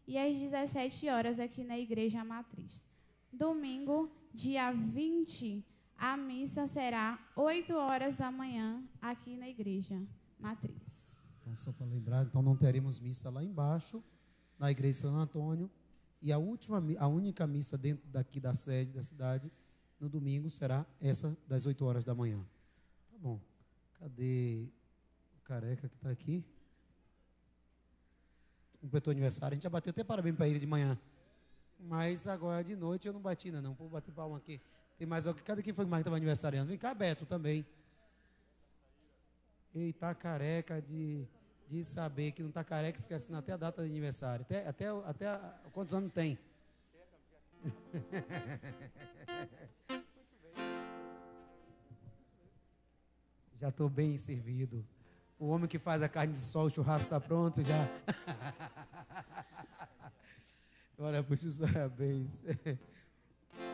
e às 17 horas aqui na Igreja Matriz. Domingo, dia 20, a missa será 8 horas da manhã aqui na Igreja Matriz. Então, só para lembrar, então não teremos missa lá embaixo, na Igreja São Antônio, e a única missa dentro daqui da sede da cidade, no domingo, será essa das 8 horas da manhã. Tá bom. Cadê o careca que está aqui? Completou aniversário, a gente já bateu até parabéns para ele de manhã. Mas agora de noite eu não bati ainda não. Vou bater palma aqui. Tem mais alguém? Cadê quem foi mais que estava aniversariando? Vem cá, Beto, também. Eita, careca de saber que não está careca, esquecendo até a data de aniversário. Quantos anos tem? Já estou bem servido. O homem que faz a carne de sol, o churrasco está pronto já. Olha, puxa os parabéns.